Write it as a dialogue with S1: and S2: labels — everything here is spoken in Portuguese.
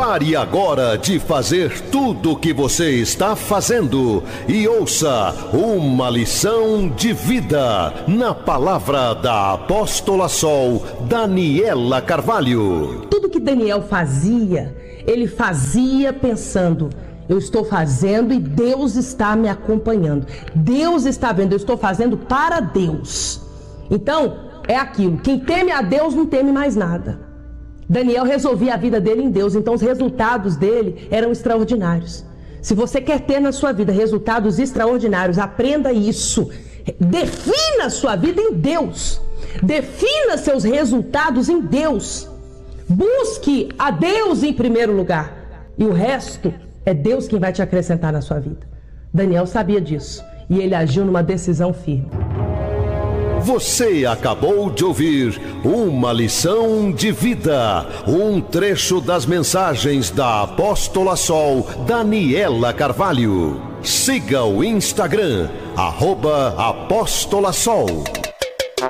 S1: Pare agora de fazer tudo o que você está fazendo e ouça uma lição de vida na palavra da apóstola Sol, Daniela Carvalho.
S2: Tudo que Daniel fazia, ele fazia pensando: eu estou fazendo e Deus está me acompanhando. Deus está vendo, eu estou fazendo para Deus. Então, é aquilo, quem teme a Deus não teme mais nada. Daniel resolvia a vida dele em Deus, então os resultados dele eram extraordinários. Se você quer ter na sua vida resultados extraordinários, aprenda isso. Defina a sua vida em Deus. Defina seus resultados em Deus. Busque a Deus em primeiro lugar. E o resto é Deus quem vai te acrescentar na sua vida. Daniel sabia disso e ele agiu numa decisão firme.
S1: Você acabou de ouvir uma lição de vida, um trecho das mensagens da apóstola Sol, Daniela Carvalho. Siga o Instagram, @Apóstola Sol.